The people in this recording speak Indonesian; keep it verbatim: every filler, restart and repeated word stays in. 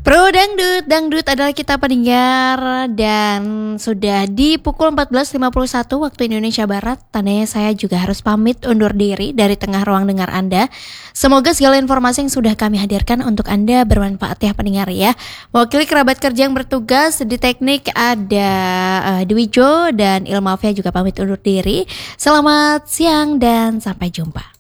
Pro Dangdut, Dangdut adalah kita pendengar dan sudah di pukul empat belas lima puluh satu waktu Indonesia Barat. Tandanya saya juga harus pamit undur diri dari tengah ruang dengar Anda. Semoga segala informasi yang sudah kami hadirkan untuk Anda bermanfaat ya pendengar ya. Mewakili kerabat kerja yang bertugas di teknik ada uh, Dwi Jo dan Ilma Fia juga pamit undur diri. Selamat siang dan sampai jumpa.